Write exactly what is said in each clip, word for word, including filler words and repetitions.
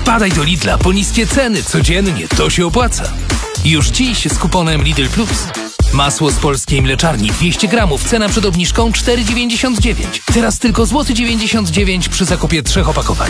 Wpadaj do Lidla po niskie ceny codziennie, to się opłaca. Już dziś z kuponem Lidl Plus. Masło z polskiej mleczarni dwieście gramów, cena przed obniżką cztery dziewięćdziesiąt dziewięć. Teraz tylko złoty dziewięćdziesiąt dziewięć przy zakupie trzech opakowań.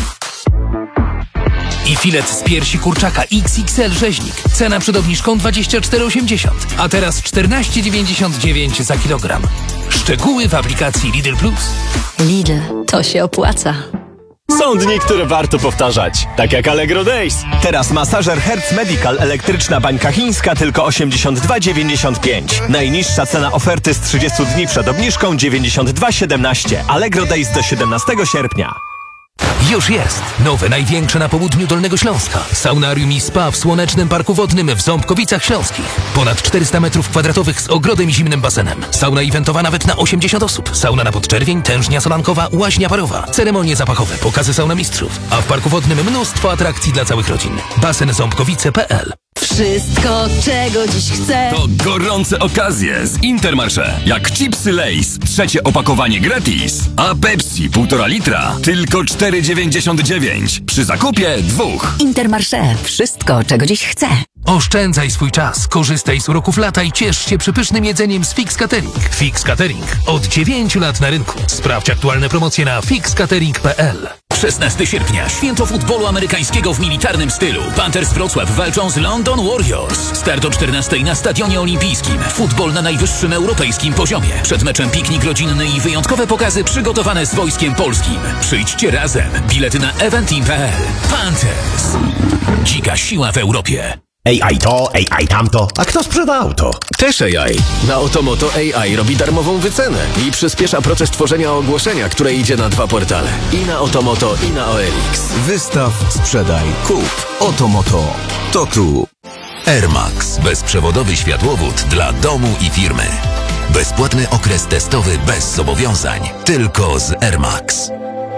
I filet z piersi kurczaka X X L rzeźnik. Cena przed obniżką dwadzieścia cztery osiemdziesiąt, a teraz czternaście dziewięćdziesiąt dziewięć za kilogram. Szczegóły w aplikacji Lidl Plus. Lidl, to się opłaca. Są dni, które warto powtarzać, tak jak Allegro Days. Teraz masażer Hertz Medical elektryczna bańka chińska tylko osiemdziesiąt dwa dziewięćdziesiąt pięć. Najniższa cena oferty z trzydziestu dni przed obniżką dziewięćdziesiąt dwa siedemnaście. Allegro Days do siedemnastego sierpnia. Już jest! Nowe, największe na południu Dolnego Śląska. Saunarium i spa w Słonecznym Parku Wodnym w Ząbkowicach Śląskich. Ponad czterysta metrów kwadratowych z ogrodem i zimnym basenem. Sauna eventowa nawet na osiemdziesiąt osób. Sauna na podczerwień, tężnia solankowa, łaźnia parowa. Ceremonie zapachowe, pokazy sauna mistrzów. A w Parku Wodnym mnóstwo atrakcji dla całych rodzin. Basen ząbkowice kropka p l. Wszystko, czego dziś chcę. To gorące okazje z Intermarché. Jak chipsy Lay's, trzecie opakowanie gratis. A Pepsi półtora litra, tylko cztery dziewięćdziesiąt dziewięć. Przy zakupie dwóch. Intermarché. Wszystko, czego dziś chcę. Oszczędzaj swój czas, korzystaj z uroków lata i ciesz się przepysznym jedzeniem z Fix Catering. Fix Catering. Od dziewięciu lat na rynku. Sprawdź aktualne promocje na fix catering kropka p l. szesnastego sierpnia. Święto futbolu amerykańskiego w militarnym stylu. Panthers Wrocław walczą z London Warriors. Start o czternastej na Stadionie Olimpijskim. Futbol na najwyższym europejskim poziomie. Przed meczem piknik rodzinny i wyjątkowe pokazy przygotowane z Wojskiem Polskim. Przyjdźcie razem. Bilety na eventim kropka p l. Panthers. Dzika siła w Europie. A I to, A I tamto. A kto sprzeda auto? Też A I. Na Otomoto A I robi darmową wycenę i przyspiesza proces tworzenia ogłoszenia, które idzie na dwa portale. I na Otomoto, i na O L X. Wystaw, sprzedaj, kup. Otomoto. To tu. Air Max. Bezprzewodowy światłowód dla domu i firmy. Bezpłatny okres testowy bez zobowiązań. Tylko z Air Max.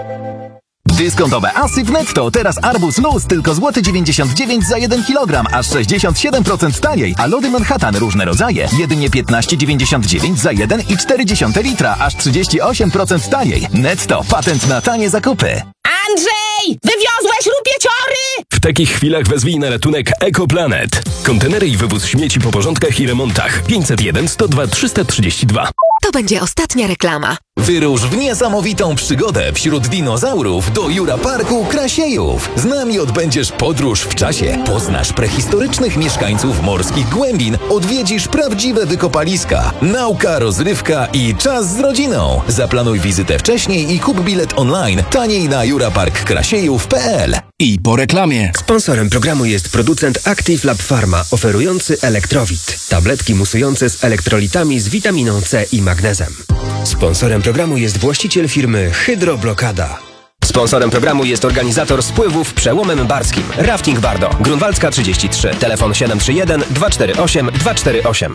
Dyskontowe asy w Netto. Teraz arbuz luz tylko złoty dziewięćdziesiąt dziewięć za jeden kilogram, aż sześćdziesiąt siedem procent taniej, a lody Manhattan różne rodzaje jedynie piętnaście dziewięćdziesiąt dziewięć za jeden i cztery dziesiąte litra, aż trzydzieści osiem procent taniej. Netto. Patent na tanie zakupy. Andrzej! Wywiozłeś rupieciory! W takich chwilach wezwij na ratunek EcoPlanet. Kontenery i wywóz śmieci po porządkach i remontach. pięćset jeden sto dwa trzysta trzydzieści dwa. To będzie ostatnia reklama. Wyrusz w niesamowitą przygodę wśród dinozaurów do Jura Parku Krasiejów. Z nami odbędziesz podróż w czasie. Poznasz prehistorycznych mieszkańców morskich głębin. Odwiedzisz prawdziwe wykopaliska. Nauka, rozrywka i czas z rodziną. Zaplanuj wizytę wcześniej i kup bilet online taniej na juraparkkrasiejów kropka p l. I po reklamie. Sponsorem programu jest producent Active Lab Pharma, oferujący Elektrowit. Tabletki musujące z elektrolitami z witaminą C i magnezem. Sponsorem programu jest właściciel firmy Hydroblokada. Sponsorem programu jest organizator spływów Przełomem Barskim. Rafting Bardo. Grunwaldzka trzydzieści trzy. Telefon siedem trzy jeden dwa cztery osiem dwa cztery osiem.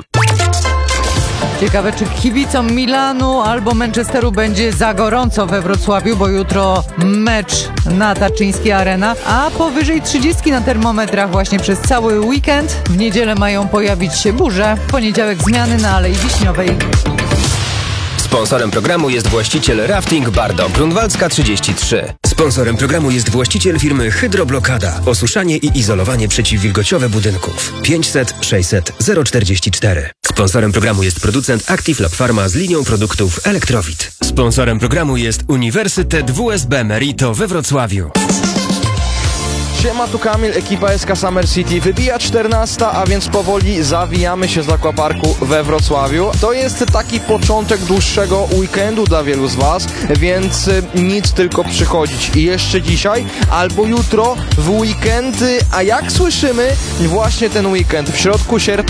Ciekawe, czy kibicom Milanu albo Manchesteru będzie za gorąco we Wrocławiu, bo jutro mecz na Tarczyńskiej Arena, a powyżej trzydziestki na termometrach właśnie przez cały weekend. W niedzielę mają pojawić się burze, w poniedziałek zmiany na Alei Wiśniowej. Sponsorem programu jest właściciel Rafting Bardo. Grunwaldzka trzydzieści trzy. Sponsorem programu jest właściciel firmy Hydroblokada. Osuszanie i izolowanie przeciwwilgociowe budynków. pięćset sześćset zero czterdzieści cztery. Sponsorem programu jest producent Active Lab Pharma z linią produktów Elektrowit. Sponsorem programu jest Uniwersytet W S B Merito we Wrocławiu. Siema, tu Kamil, ekipa S K Summer City. Wybija czternasta, a więc powoli zawijamy się z aquaparku we Wrocławiu. To jest taki początek dłuższego weekendu dla wielu z Was, więc nic, tylko przychodzić. I jeszcze dzisiaj albo jutro w weekend, a jak słyszymy, właśnie ten weekend w środku sierpnia